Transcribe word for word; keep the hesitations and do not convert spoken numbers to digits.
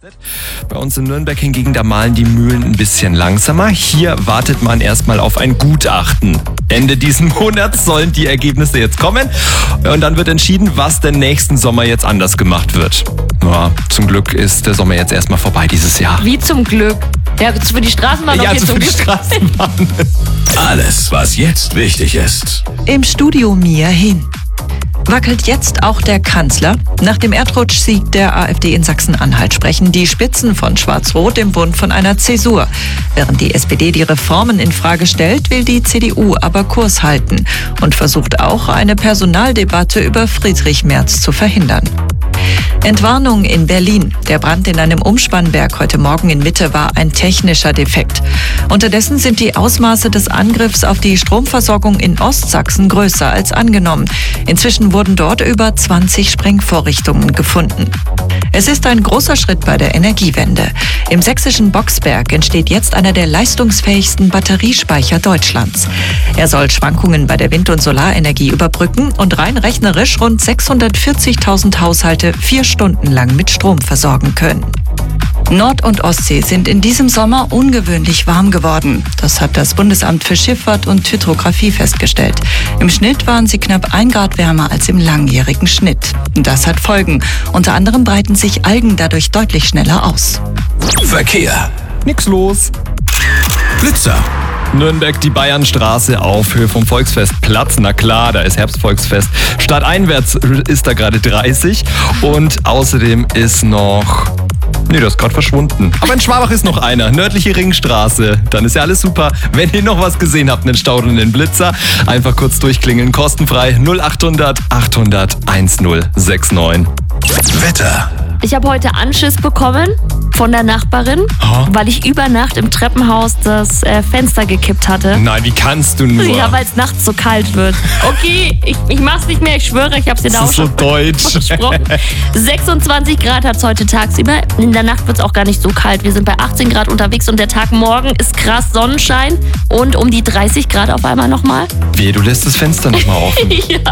Bei uns in Nürnberg hingegen, da malen die Mühlen ein bisschen langsamer. Hier wartet man erstmal auf ein Gutachten. Ende diesen Monats sollen die Ergebnisse jetzt kommen. Und dann wird entschieden, was denn nächsten Sommer jetzt anders gemacht wird. Ja, zum Glück ist der Sommer jetzt erstmal vorbei dieses Jahr. Wie zum Glück? Ja, für die Straßenbahn Ja, noch jetzt für die Straßenbahn. Alles, was jetzt wichtig ist. Im Studio Mia Hin. Wackelt jetzt auch der Kanzler? Nach dem Erdrutschsieg der AfD in Sachsen-Anhalt sprechen die Spitzen von Schwarz-Rot im Bund von einer Zäsur. Während die S P D die Reformen in Frage stellt, will die C D U aber Kurs halten und versucht auch, eine Personaldebatte über Friedrich Merz zu verhindern. Entwarnung in Berlin. Der Brand in einem Umspannwerk heute Morgen in Mitte war ein technischer Defekt. Unterdessen sind die Ausmaße des Angriffs auf die Stromversorgung in Ostsachsen größer als angenommen. Inzwischen wurden dort über zwanzig Sprengvorrichtungen gefunden. Es ist ein großer Schritt bei der Energiewende. Im sächsischen Boxberg entsteht jetzt einer der leistungsfähigsten Batteriespeicher Deutschlands. Er soll Schwankungen bei der Wind- und Solarenergie überbrücken und rein rechnerisch rund sechshundertvierzigtausend Haushalte vier Stunden lang mit Strom versorgen können. Nord- und Ostsee sind in diesem Sommer ungewöhnlich warm geworden. Das hat das Bundesamt für Schifffahrt und Hydrographie festgestellt. Im Schnitt waren sie knapp ein Grad wärmer als im langjährigen Schnitt. Das hat Folgen. Unter anderem breiten sich Algen dadurch deutlich schneller aus. Verkehr. Nix los. Blitzer. Nürnberg, die Bayernstraße auf Höhe vom Volksfestplatz. Na klar, da ist Herbstvolksfest. Stadteinwärts ist da gerade dreißig. Und außerdem ist noch... Nee, das ist gerade verschwunden. Aber in Schwabach ist noch einer. Nördliche Ringstraße. Dann ist ja alles super. Wenn ihr noch was gesehen habt, einen Stau oder einen Blitzer, einfach kurz durchklingeln. Kostenfrei null achthundert achthundert1069. Wetter. Ich habe heute Anschiss bekommen von der Nachbarin, Ha? weil ich über Nacht im Treppenhaus das äh, Fenster gekippt hatte. Nein, wie kannst du nur? Ja, weil es nachts so kalt wird. Okay, ich, ich mach's nicht mehr, ich schwöre, ich hab's dir da Das auch ist so schon deutsch. versprochen. sechsundzwanzig Grad hat's heute tagsüber. In der Nacht wird's auch gar nicht so kalt. Wir sind bei achtzehn Grad unterwegs und der Tag morgen ist krass Sonnenschein und um die dreißig Grad auf einmal nochmal. Wehe, du lässt das Fenster nochmal offen. Ja.